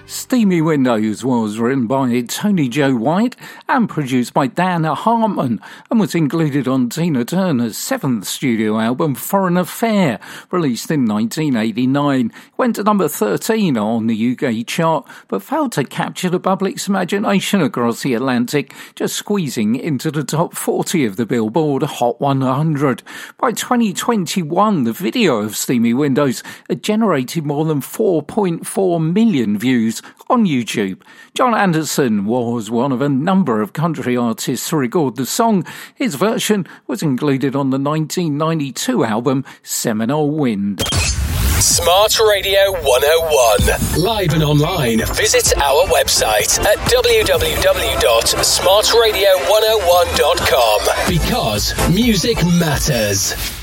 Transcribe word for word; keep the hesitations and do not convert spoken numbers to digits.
Steamy Windows was written by Tony Joe White and produced by Dan Hartman and was included on Tina Turner's seventh studio album Foreign Affair, released in nineteen eighty-nine. It went to number thirteen on the U K chart, but failed to capture the public's imagination across the Atlantic, just squeezing into the top forty of the Billboard Hot one hundred. By twenty twenty-one, the video of Steamy Windows had generated more than four point four million views on YouTube. John Anderson was one of a number of country artists to record the song. His version was included on the nineteen ninety-two album Seminole Wind. Smart Radio one oh one. Live and online. Visit our website at w w w dot smart radio one oh one dot com. Because music matters.